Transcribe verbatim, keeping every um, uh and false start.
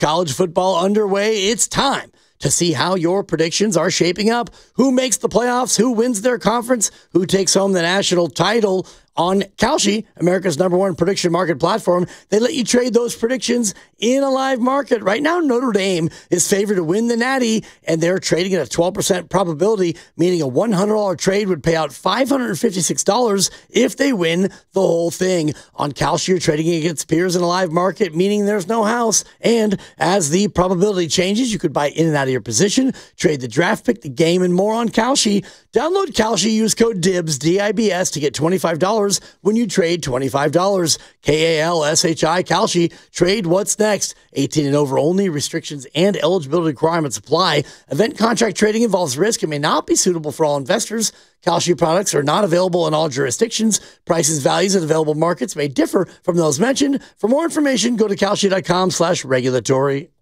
college football underway. It's time to see how your predictions are shaping up. Who makes the playoffs? Who wins their conference? Who takes home the national title? On Kalshi, America's number one prediction market platform, they let you trade those predictions in a live market. Right now, Notre Dame is favored to win the Natty, and they're trading at a twelve percent probability, meaning a one hundred dollars trade would pay out five hundred fifty-six dollars if they win the whole thing. On Kalshi, you're trading against peers in a live market, meaning there's no house. And as the probability changes, you could buy in and out of your position, trade the draft pick, the game, and more on Kalshi. Download Kalshi, use code DIBS, D I B S, to get twenty-five dollars when you trade twenty-five dollars. K A L S H I, Kalshi. Trade what's next. eighteen and over only. Restrictions and eligibility requirements apply. Event contract trading involves risk and may not be suitable for all investors. Kalshi products are not available in all jurisdictions. Prices, values, and available markets may differ from those mentioned. For more information, go to kalshi dot com slash regulatory.